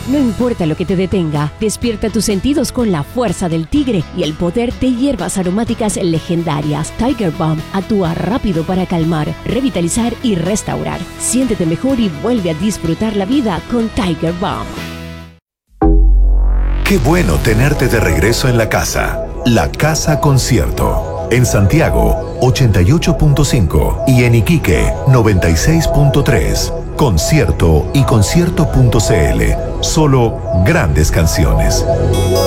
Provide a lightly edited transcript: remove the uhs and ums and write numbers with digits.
No importa lo que te detenga, despierta tus sentidos con la fuerza del tigre y el poder de hierbas aromáticas legendarias. Tiger Balm actúa rápido para calmar, revitalizar y restaurar. Siéntete mejor y vuelve a disfrutar la vida con Tiger Balm. Qué bueno tenerte de regreso en la casa. La Casa Concierto. En Santiago, 88.5 y en Iquique, 96.3. Concierto y concierto.cl. Solo grandes canciones.